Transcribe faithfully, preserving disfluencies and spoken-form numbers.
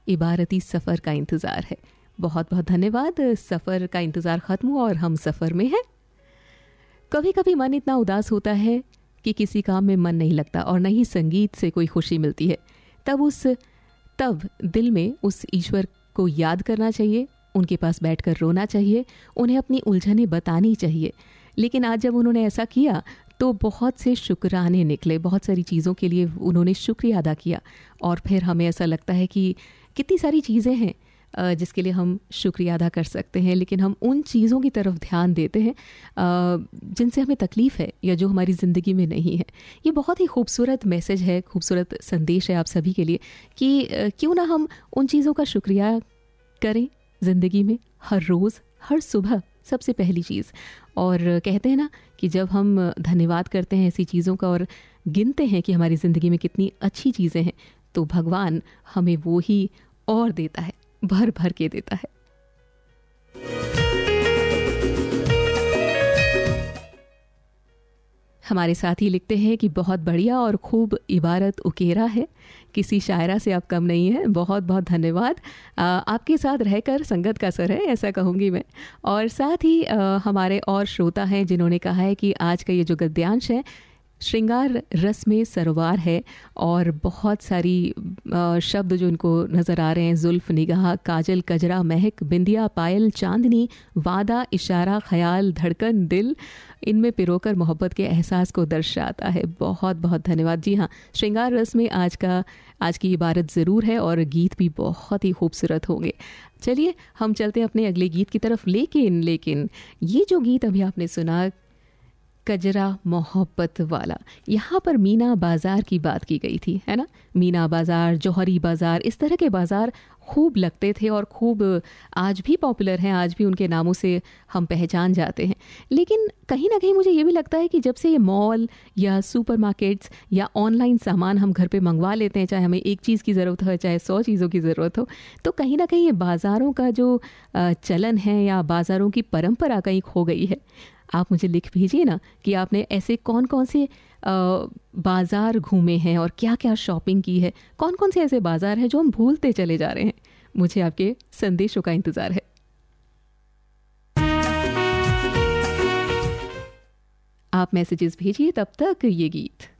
इबारती सफ़र का इंतज़ार है। बहुत बहुत धन्यवाद। सफ़र का इंतज़ार ख़त्म हुआ और हम सफ़र में हैं। कभी कभी मन इतना उदास होता है कि किसी काम में मन नहीं लगता और न ही संगीत से कोई खुशी मिलती है। तब उस तब दिल में उस ईश्वर को याद करना चाहिए, उनके पास बैठकर रोना चाहिए, उन्हें अपनी उलझनें बतानी चाहिए। लेकिन आज जब उन्होंने ऐसा किया तो बहुत से शुक्राने निकले, बहुत सारी चीज़ों के लिए उन्होंने शुक्रिया अदा किया और फिर हमें ऐसा लगता है कि कितनी सारी चीज़ें हैं जिसके लिए हम शुक्रिया अदा कर सकते हैं, लेकिन हम उन चीज़ों की तरफ ध्यान देते हैं जिनसे हमें तकलीफ़ है या जो हमारी ज़िंदगी में नहीं है। ये बहुत ही खूबसूरत मैसेज है, खूबसूरत संदेश है आप सभी के लिए कि क्यों ना हम उन चीज़ों का शुक्रिया करें ज़िंदगी में, हर रोज़, हर सुबह, सबसे पहली चीज़। और कहते हैं ना कि जब हम धन्यवाद करते हैं ऐसी चीज़ों का और गिनते हैं कि हमारी ज़िंदगी में कितनी अच्छी चीज़ें हैं, तो भगवान हमें वो ही और देता है, भर भर के देता है। हमारे साथी लिखते हैं कि बहुत बढ़िया और खूब इबारत उकेरा है, किसी शायरा से आप कम नहीं है। बहुत बहुत धन्यवाद। आ, आपके साथ रहकर संगत का असर है, ऐसा कहूँगी मैं। और साथ ही आ, हमारे और श्रोता हैं जिन्होंने कहा है कि आज का ये जो गद्यांश है श्रृंगार रस में सरोवार है और बहुत सारी शब्द जो इनको नज़र आ रहे हैं, जुल्फ, निगाह, काजल, कजरा, महक, बिंदिया, पायल, चांदनी, वादा, इशारा, ख्याल, धड़कन, दिल, इनमें पिरोकर मोहब्बत के एहसास को दर्शाता है। बहुत बहुत धन्यवाद। जी हाँ, श्रृंगार रस में आज का आज की इबारत ज़रूर है और गीत भी बहुत ही खूबसूरत होंगे। चलिए हम चलते हैं अपने अगले गीत की तरफ। लेकिन लेकिन ये जो गीत अभी आपने सुना, कजरा मोहब्बत वाला, यहाँ पर मीना बाज़ार की बात की गई थी, है ना। मीना बाज़ार, जौहरी बाज़ार, इस तरह के बाज़ार खूब लगते थे और खूब आज भी पॉपुलर हैं, आज भी उनके नामों से हम पहचान जाते हैं। लेकिन कहीं ना कहीं मुझे ये भी लगता है कि जब से ये मॉल या सुपरमार्केट्स या ऑनलाइन सामान हम घर पे मंगवा लेते हैं, चाहे हमें एक चीज़ की ज़रूरत हो चाहे सौ चीज़ों की ज़रूरत हो, तो कहीं ना कहीं ये बाज़ारों का जो चलन है या बाज़ारों की परंपरा कहीं खो गई है। आप मुझे लिख भेजिए ना कि आपने ऐसे कौन कौन से बाज़ार घूमे हैं और क्या क्या शॉपिंग की है, कौन कौन से ऐसे बाज़ार हैं जो हम भूलते चले जा रहे हैं। मुझे आपके संदेशों का इंतज़ार है। आप मैसेजेस भेजिए, तब तक ये गीत।